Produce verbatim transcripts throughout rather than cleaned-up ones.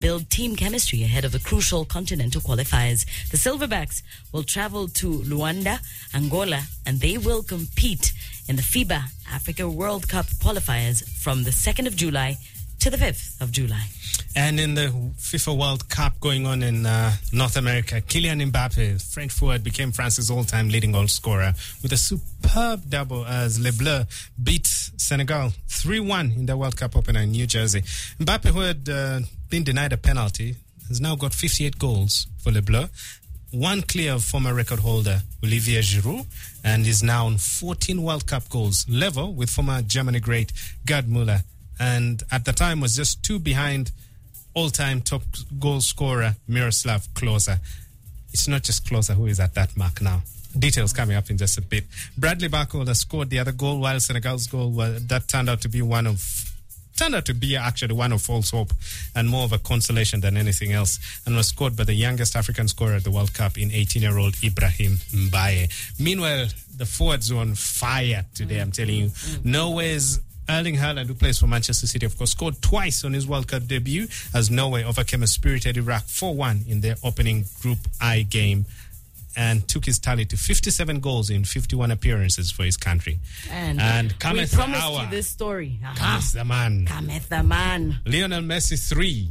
build team chemistry ahead of the crucial continental qualifiers. The Silverbacks will travel to Luanda, Angola, and they will compete in the FIBA Africa World Cup qualifiers from the second of July to the fifth of July. And in the FIFA World Cup going on in uh, North America, Kylian Mbappe, French forward, became France's all-time leading goal scorer with a superb double as Les Bleus beat Senegal three one in the World Cup opener in New Jersey. Mbappe, who had uh, been denied a penalty, has now got fifty-eight goals for Les Bleus, one clear of former record holder Olivier Giroud, and is now on fourteen World Cup goals, level with former Germany great Gerd Müller, and at the time was just two behind all-time top goal scorer Miroslav Klose. It's not just Klose who is at that mark now. Details coming up in just a bit. Bradley Barcola scored the other goal, while Senegal's goal was, that turned out to be one of turned out to be actually one of false hope and more of a consolation than anything else, and was scored by the youngest African scorer at the World Cup in eighteen-year-old Ibrahim Mbaye. Meanwhile, the forwards are on fire today, I'm telling you. Norway's Erling Haaland, who plays for Manchester City, of course, scored twice on his World Cup debut as Norway overcame a spirited Iraq four one in their opening Group I game and took his tally to fifty-seven goals in fifty-one appearances for his country. And, and we promised you this story. Cometh the man. Cometh the man. Lionel Messi three,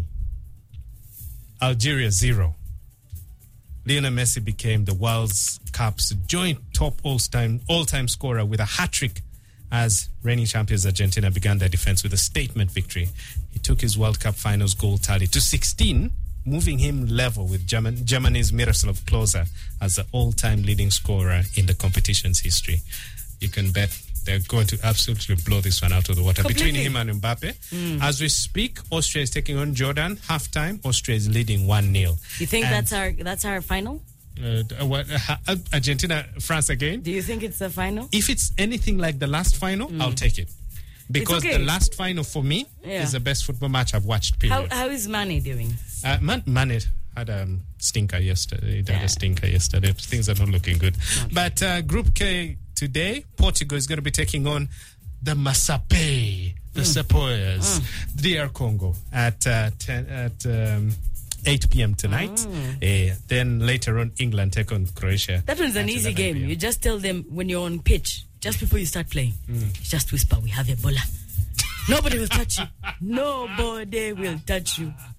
Algeria zero. Lionel Messi became the World Cup's joint top all-time all-time scorer with a hat-trick as reigning champions Argentina began their defense with a statement victory. He took his World Cup finals goal tally to sixteen, moving him level with German, Germany's Miroslav Klose as the all-time leading scorer in the competition's history. You can bet they're going to absolutely blow this one out of the water. Completely. Between him and Mbappe. Mm. As we speak, Austria is taking on Jordan. Half-time, Austria is leading one nil. You think and that's our that's our final? Uh, what, uh, Argentina, France again? Do you think it's the final? If it's anything like the last final, mm. I'll take it. Because okay. the last final for me yeah. is the best football match I've watched, period. How, how is Mane doing? Uh, Man, Mane had a um, stinker yesterday. He had yeah. a stinker yesterday. Things are not looking good. Okay. But uh, Group K today, Portugal is going to be taking on the Masape, the mm. Sepoyas, mm. D R Congo at uh, ten, at um, eight p.m. tonight. Mm. Uh, then later on, England take on Croatia. That one's an easy game. You just tell them when you're on pitch, just before you start playing, mm. you just whisper, "We have Ebola." Nobody will touch you. Nobody will touch you.